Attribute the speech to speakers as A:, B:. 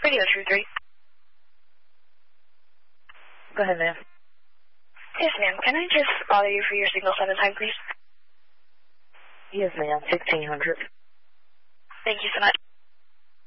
A: Radio True 3.
B: Go ahead, ma'am.
A: Yes, ma'am. Can I just bother you for your signal center time, please?
B: Yes, ma'am. 1600.
A: Thank you so much.